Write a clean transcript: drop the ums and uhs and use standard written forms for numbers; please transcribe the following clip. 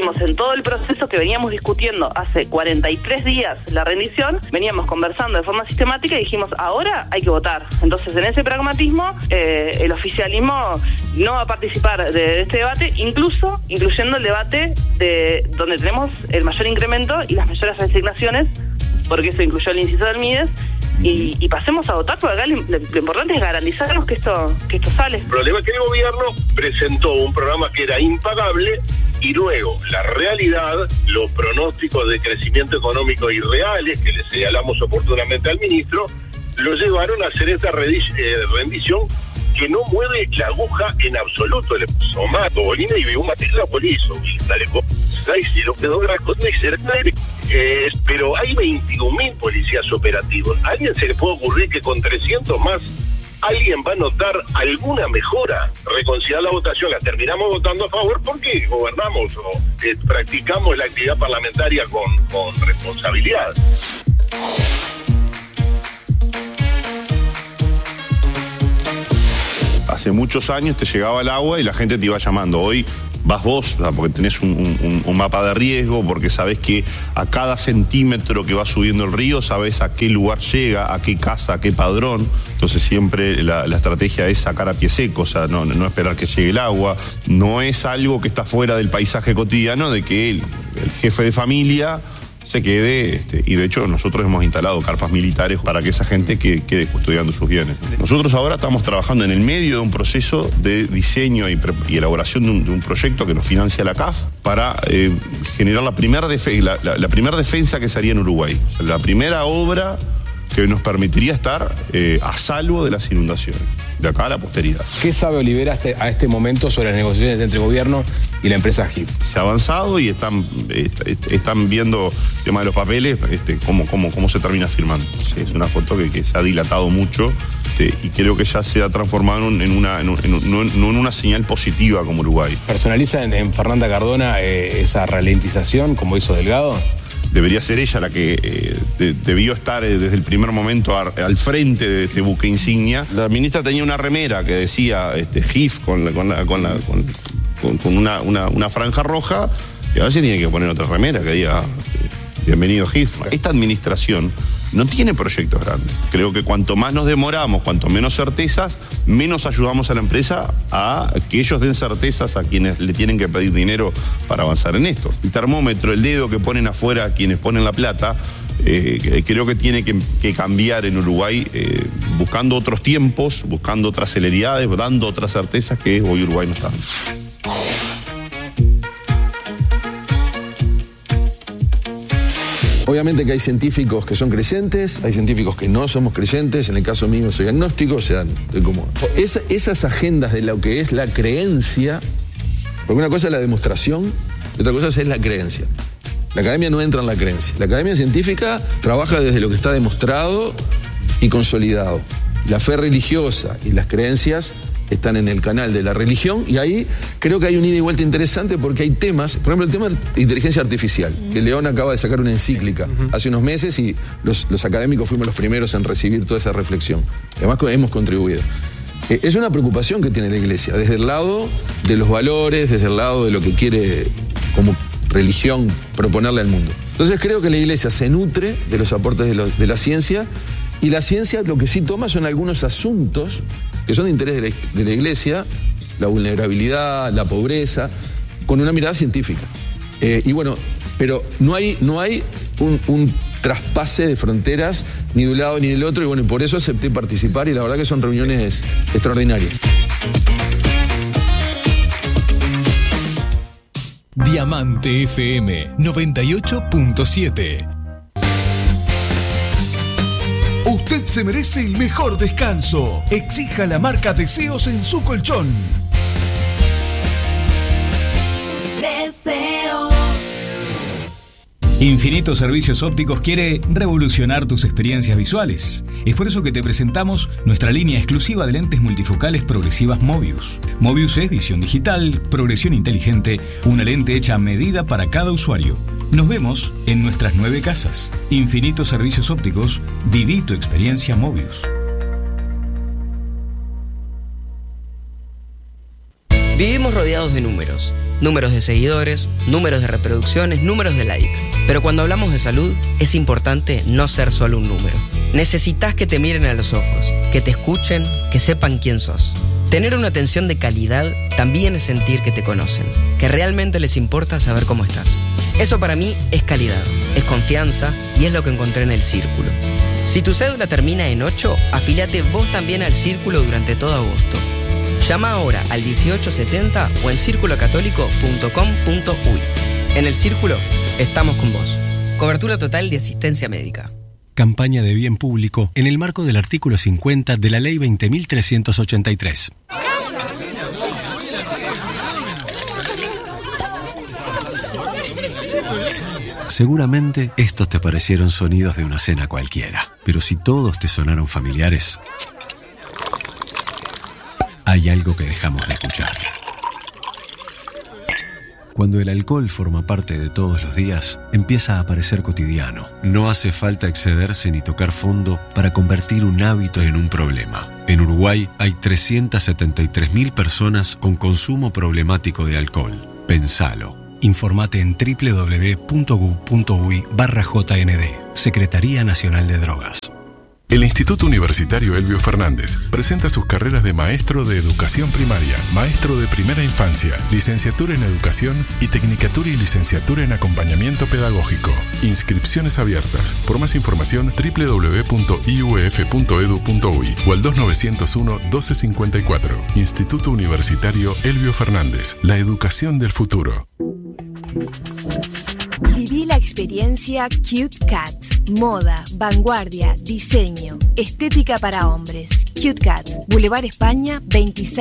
veníamos en todo el proceso que veníamos discutiendo hace 43 días la rendición, veníamos conversando de forma sistemática y dijimos, ahora hay que votar. Entonces, en ese pragmatismo, el oficialismo no va a participar de este debate, incluyendo el debate de donde tenemos el mayor incremento y las mayores resignaciones, porque eso incluyó el inciso del MIDES, y pasemos a votar, porque acá lo importante es garantizarnos que esto sale. El problema es que el gobierno presentó un programa que era impagable y luego la realidad, los pronósticos de crecimiento económico irreales que le señalamos oportunamente al ministro, lo llevaron a hacer esta rendición que no mueve la aguja en absoluto. Le puso mato, bolina y un matilla polizo. Pero hay 21.000 policías operativos. ¿A alguien se le puede ocurrir que con 300 más alguien va a notar alguna mejora? Reconciliar la votación, la terminamos votando a favor porque gobernamos o practicamos la actividad parlamentaria con responsabilidad. Hace muchos años te llegaba el agua y la gente te iba llamando. Hoy vas vos, o sea, porque tenés un mapa de riesgo, porque sabés que a cada centímetro que va subiendo el río, sabés a qué lugar llega, a qué casa, a qué padrón. Entonces siempre la estrategia es sacar a pie seco, o sea, no esperar que llegue el agua. No es algo que está fuera del paisaje cotidiano de que el jefe de familia se quede, y de hecho nosotros hemos instalado carpas militares para que esa gente quede custodiando sus bienes. Nosotros ahora estamos trabajando en el medio de un proceso de diseño y elaboración de un proyecto que nos financia la CAF para generar la primera defensa que se haría en Uruguay. O sea, la primera obra que nos permitiría estar a salvo de las inundaciones, de acá a la posteridad. ¿Qué sabe Olivera a este momento sobre las negociaciones entre el gobierno y la empresa GIF? Se ha avanzado y están viendo el tema de los papeles, cómo se termina firmando. Sí, es una foto que se ha dilatado mucho y creo que ya se ha transformado en una señal positiva como Uruguay. ¿Personaliza en Fernanda Cardona esa ralentización como hizo Delgado? Debería ser ella la que debió estar desde el primer momento al frente de este buque insignia. La ministra tenía una remera que decía GIF con una franja roja, y ahora se tiene que poner otra remera que diga bienvenido GIF. Esta administración no tiene proyectos grandes. Creo que cuanto más nos demoramos, cuanto menos certezas, menos ayudamos a la empresa a que ellos den certezas a quienes le tienen que pedir dinero para avanzar en esto. El termómetro, el dedo que ponen afuera quienes ponen la plata, creo que tiene que cambiar en Uruguay, buscando otros tiempos, buscando otras celeridades, dando otras certezas que hoy Uruguay no está. Obviamente que hay científicos que son creyentes, hay científicos que no somos creyentes, en el caso mío soy agnóstico, o sea, esas agendas de lo que es la creencia, porque una cosa es la demostración y otra cosa es la creencia. La academia no entra en la creencia. La academia científica trabaja desde lo que está demostrado y consolidado. La fe religiosa y las creencias están en el canal de la religión, y ahí creo que hay un ida y vuelta interesante porque hay temas, por ejemplo el tema de inteligencia artificial, que León acaba de sacar una encíclica hace unos meses y los académicos fuimos los primeros en recibir toda esa reflexión. Además hemos contribuido. Es una preocupación que tiene la Iglesia, desde el lado de los valores, desde el lado de lo que quiere como religión proponerle al mundo. Entonces creo que la Iglesia se nutre de los aportes de la ciencia, y la ciencia lo que sí toma son algunos asuntos que son de interés de la Iglesia, la vulnerabilidad, la pobreza, con una mirada científica. Y bueno, pero no hay un traspase de fronteras ni de un lado ni del otro, y bueno, por eso acepté participar, y la verdad que son reuniones extraordinarias. Diamante FM 98.7. Usted se merece el mejor descanso. Exija la marca Deseos en su colchón. Deseos. Infinito Servicios Ópticos quiere revolucionar tus experiencias visuales. Es por eso que te presentamos nuestra línea exclusiva de lentes multifocales progresivas Mobius. Mobius es visión digital, progresión inteligente, una lente hecha a medida para cada usuario. Nos vemos en nuestras 9 casas. Infinito Servicios Ópticos, viví tu experiencia Mobius. Vivimos rodeados de números. Números de seguidores, números de reproducciones, números de likes. Pero cuando hablamos de salud, es importante no ser solo un número. Necesitas que te miren a los ojos, que te escuchen, que sepan quién sos. Tener una atención de calidad también es sentir que te conocen, que realmente les importa saber cómo estás. Eso para mí es calidad, es confianza y es lo que encontré en el Círculo. Si tu cédula termina en 8, afíliate vos también al Círculo durante todo agosto. Llama ahora al 1870 o en circulocatólico.com.uy. En el Círculo, estamos con vos. Cobertura total de asistencia médica. Campaña de bien público en el marco del artículo 50 de la Ley 20.383. Seguramente estos te parecieron sonidos de una cena cualquiera, pero si todos te sonaron familiares, hay algo que dejamos de escuchar. Cuando el alcohol forma parte de todos los días, empieza a parecer cotidiano. No hace falta excederse ni tocar fondo para convertir un hábito en un problema. En Uruguay hay 373.000 personas con consumo problemático de alcohol. Pensalo. Informate en www.gu.uy/JND. Secretaría Nacional de Drogas. El Instituto Universitario Elbio Fernández presenta sus carreras de maestro de educación primaria, maestro de primera infancia, licenciatura en educación y tecnicatura y licenciatura en acompañamiento pedagógico. Inscripciones abiertas. Por más información, www.iuf.edu.uy o al 2901-1254. Instituto Universitario Elbio Fernández. La educación del futuro. Viví la experiencia Cute Cat. Moda, vanguardia, diseño, estética para hombres. Cute Cat, Boulevard España, 26.